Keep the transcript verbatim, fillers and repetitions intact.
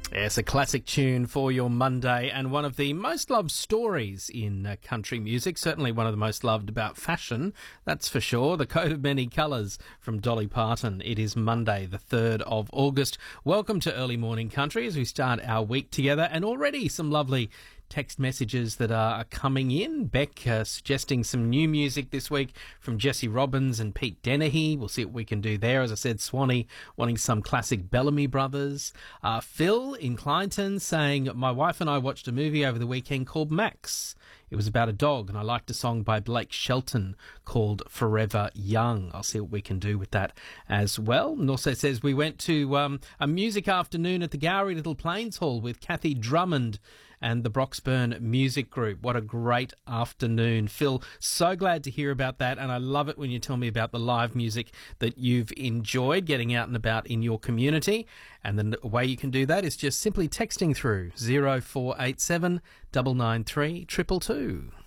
Yes, a classic tune for your Monday and one of the most loved stories in uh, country music, certainly one of the most loved about fashion, that's for sure. The Coat of Many Colours from Dolly Parton. It is Monday, the third of August. Welcome to Early Morning Country as we start our week together, and already some lovely text messages that are coming in. Beck uh, suggesting some new music this week from Jesse Robbins and Pete Dennehy. We'll see what we can do there. As I said, Swanee wanting some classic Bellamy Brothers. Uh, Phil in Clinton saying, my wife and I watched a movie over the weekend called Max. It was about a dog, and I liked a song by Blake Shelton called Forever Young. I'll see what we can do with that as well. And also says we went to um, a music afternoon at the Gowrie Little Plains Hall with Kathy Drummond and the Broxburn Music Group. What a great afternoon. Phil, so glad to hear about that, and I love it when you tell me about the live music that you've enjoyed getting out and about in your community. And the way you can do that is just simply texting through zero four eight seven, nine nine three, two two two.